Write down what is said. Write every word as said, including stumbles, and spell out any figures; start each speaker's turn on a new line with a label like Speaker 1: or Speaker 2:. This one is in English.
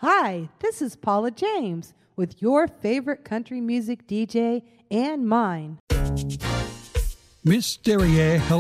Speaker 1: Hi, this is Paula James with your favorite country music D J and mine.
Speaker 2: Miss Derriere